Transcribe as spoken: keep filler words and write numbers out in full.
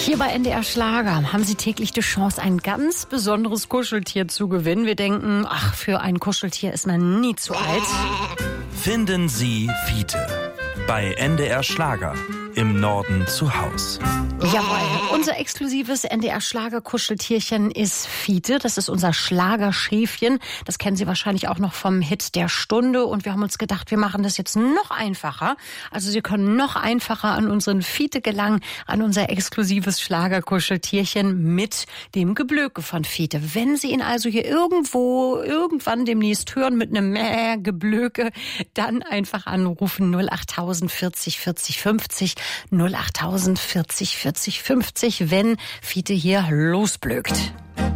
Hier bei N D R Schlager haben Sie täglich die Chance, ein ganz besonderes Kuscheltier zu gewinnen. Wir denken, ach, für ein Kuscheltier ist man nie zu alt. Finden Sie Fiete bei N D R Schlager im Norden zu Haus. Jawohl, unser exklusives N D R Schlager-Kuscheltierchen ist Fiete. Das ist unser Schlagerschäfchen. Das kennen Sie wahrscheinlich auch noch vom Hit der Stunde. Und wir haben uns gedacht, wir machen das jetzt noch einfacher. Also Sie können noch einfacher an unseren Fiete gelangen, an unser exklusives Schlagerkuscheltierchen mit dem Geblöke von Fiete. Wenn Sie ihn also hier irgendwo, irgendwann demnächst hören mit einem Mäh Geblöke, dann einfach anrufen null acht tausend vierzig vierzig fünfzig, null acht tausend vierzig vierzig fünfzig, wenn Fiete hier losblökt.